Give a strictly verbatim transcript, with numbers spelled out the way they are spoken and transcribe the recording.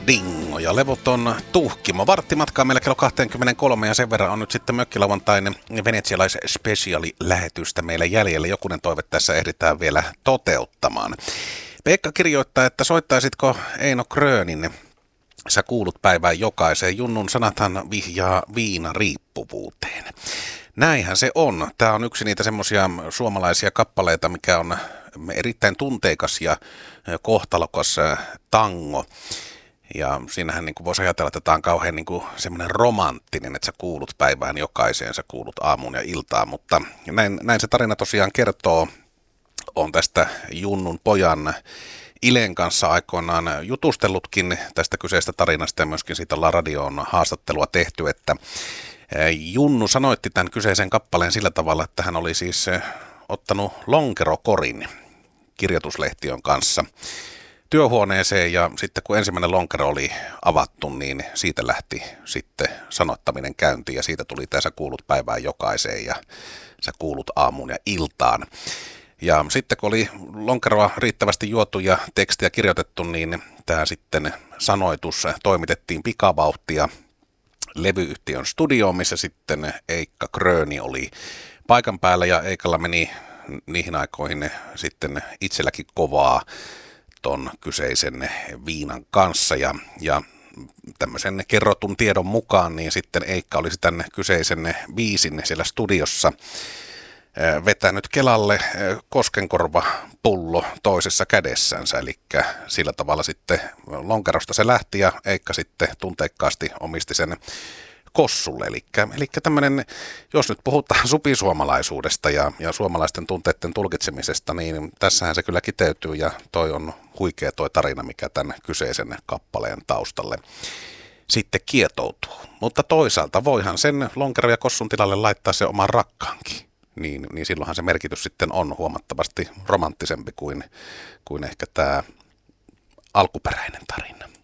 Dingo ja levoton tuhkimo. Varttimatkaa meillä kello kaksikymmentäkolme ja sen verran on nyt sitten mökkilauantain venetsialais-spesiaali-lähetystä meillä jäljellä. Jokunen toive tässä ehditään vielä toteuttamaan. Pekka kirjoittaa, että soittaisitko Eino Krönin Sä kuulut päivään jokaiseen. Junnun sanathan vihjaa viinariippuvuuteen. Näinhän se on. Tämä on yksi niitä semmoisia suomalaisia kappaleita, mikä on erittäin tunteikas ja kohtalokas tango. Ja siinähän niin kuin voisi ajatella, että tämä on kauhean niin kuin semmoinen romanttinen, että sä kuulut päivään jokaiseen, sä kuulut aamuun ja iltaan. Mutta näin, näin se tarina tosiaan kertoo. On tästä Junnun pojan Ilen kanssa aikoinaan jutustellutkin tästä kyseistä tarinasta ja myöskin siitä ollaan radioon haastattelua tehty, että Junnu sanoitti tämän kyseisen kappaleen sillä tavalla, että hän oli siis ottanut lonkerokorin kirjoituslehtiön kanssa työhuoneeseen ja sitten kun ensimmäinen lonkero oli avattu, niin siitä lähti sitten sanottaminen käyntiin ja siitä tuli tämä Sä kuulut päivään jokaiseen ja sä kuulut aamuun ja iltaan. Ja sitten kun oli lonkeroa riittävästi juotu ja tekstiä kirjoitettu, niin tämä sitten sanoitus toimitettiin pikavauhtia levyyhtiön studioon, missä sitten Eikka Kröni oli paikan päällä ja Eikalla meni niihin aikoihin sitten itselläkin kovaa ton kyseisen viinan kanssa ja, ja tämmöisen kerrotun tiedon mukaan, niin sitten Eikka olisi tämän kyseisen biisin siellä studiossa vetänyt Kelalle koskenkorvapullo toisessa kädessänsä, eli sillä tavalla sitten lonkerosta se lähti ja Eikka sitten tunteikkaasti omisti sen kossulle. Eli, eli tämmöinen, jos nyt puhutaan supisuomalaisuudesta ja, ja suomalaisten tunteiden tulkitsemisesta, niin tässähän se kyllä kiteytyy ja toi on huikea toi tarina, mikä tämän kyseisen kappaleen taustalle sitten kietoutuu. Mutta toisaalta voihan sen lonkero ja kossun tilalle laittaa se oman rakkaankin. Niin, niin silloinhan se merkitys sitten on huomattavasti romanttisempi kuin, kuin ehkä tämä alkuperäinen tarina.